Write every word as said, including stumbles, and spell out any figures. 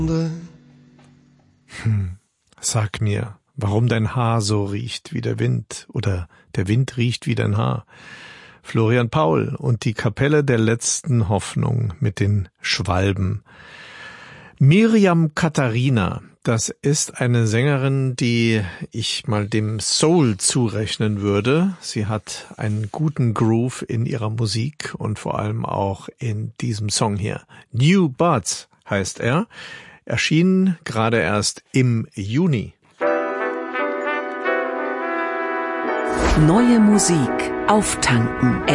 Hm, sag mir, warum dein Haar so riecht wie der Wind oder der Wind riecht wie dein Haar. Florian Paul und die Kapelle der letzten Hoffnung mit den Schwalben. Miriam Katharina, das ist eine Sängerin, die ich mal dem Soul zurechnen würde. Sie hat einen guten Groove in ihrer Musik und vor allem auch in diesem Song hier. New Buds heißt er. Erschien gerade erst im Juni. Neue Musik auftanken.